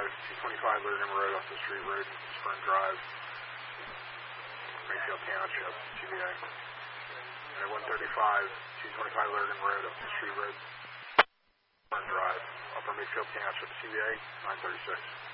225 Lurgan Road off the street road, Spring Drive, Mayfield Township, CVA. And at 135, 225 Lurgan Road off the street road, Spring Drive, Upper Mayfield Township, CVA, 936.